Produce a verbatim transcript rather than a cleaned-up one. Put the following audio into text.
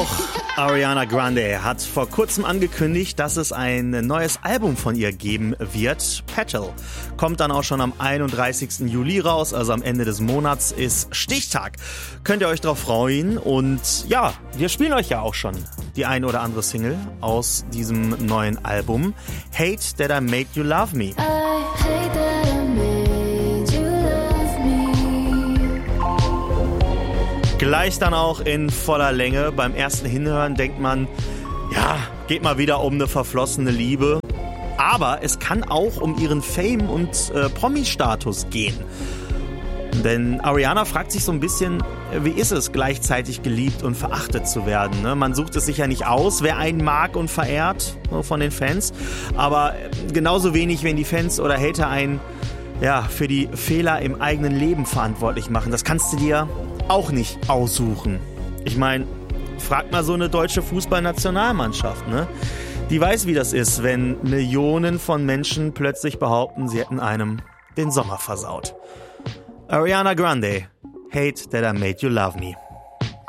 Auch Ariana Grande hat vor kurzem angekündigt, dass es ein neues Album von ihr geben wird. Petal kommt dann auch schon am einunddreißigsten Juli raus, also am Ende des Monats ist Stichtag. Könnt ihr euch drauf freuen und ja, wir spielen euch ja auch schon die ein oder andere Single aus diesem neuen Album. Hate That I Made You Love Me. Gleich dann auch in voller Länge. Beim ersten Hinhören denkt man, ja, geht mal wieder um eine verflossene Liebe. Aber es kann auch um ihren Fame und äh, Promi-Status gehen. Denn Ariana fragt sich so ein bisschen, wie ist es, gleichzeitig geliebt und verachtet zu werden? Ne? Man sucht es sich ja nicht aus, wer einen mag und verehrt, so von den Fans. Aber genauso wenig, wenn die Fans oder Hater einen ja, für die Fehler im eigenen Leben verantwortlich machen. Das kannst du dir auch nicht aussuchen. Ich meine, frag mal so eine deutsche Fußballnationalmannschaft, ne? Die weiß, wie das ist, wenn Millionen von Menschen plötzlich behaupten, sie hätten einem den Sommer versaut. Ariana Grande, Hate That I Made You Love Me.